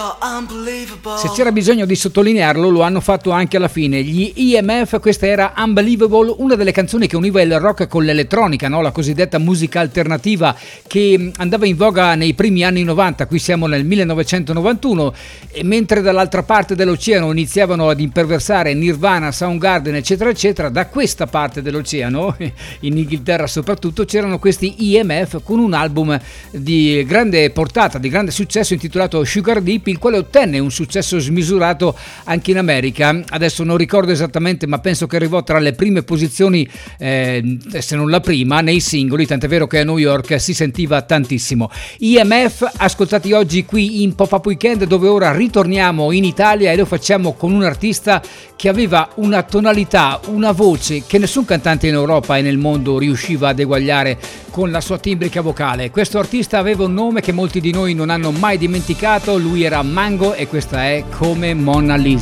Se c'era bisogno di sottolinearlo, lo hanno fatto anche alla fine. Gli EMF, questa era Unbelievable, una delle canzoni che univa il rock con l'elettronica, no? La cosiddetta musica alternativa che andava in voga nei primi anni 90. Qui siamo nel 1991, e mentre dall'altra parte dell'oceano iniziavano ad imperversare Nirvana, Soundgarden, eccetera eccetera, da questa parte dell'oceano, in Inghilterra soprattutto, c'erano questi EMF con un album di grande portata, di grande successo, intitolato Sugar Deep, il quale ottenne un successo smisurato anche in America. Adesso non ricordo esattamente, ma penso che arrivò tra le prime posizioni, se non la prima, nei singoli, tant'è vero che a New York si sentiva tantissimo. EMF, ascoltati oggi qui in Pop-Up Weekend, dove ora ritorniamo in Italia e lo facciamo con un artista che aveva una tonalità, una voce che nessun cantante in Europa e nel mondo riusciva ad eguagliare con la sua timbrica vocale. Questo artista aveva un nome che molti di noi non hanno mai dimenticato, lui era Mango, e questa è Come Mona Lisa.